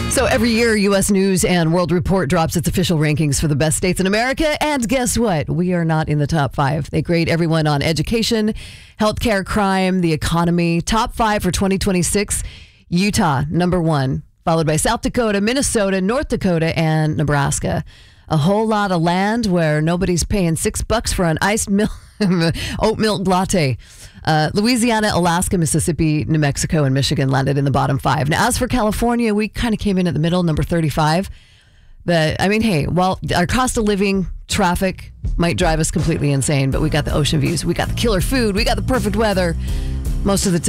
So every year, U.S. News and World Report drops its official rankings for the best states in America. And guess what? We are not in the top 5. They grade everyone on education, healthcare, crime, the economy. Top 5 for 2026, Utah, number 1, followed by South Dakota, Minnesota, North Dakota, and Nebraska. A whole lot of land where nobody's paying $6 for an iced milk, oat milk latte. Louisiana, Alaska, Mississippi, New Mexico, and Michigan landed in the bottom 5. Now, as for California, we kind of came in at the middle, number 35. But, I mean, hey, well, our cost of living, traffic might drive us completely insane, but we got the ocean views, we got the killer food, we got the perfect weather most of the time.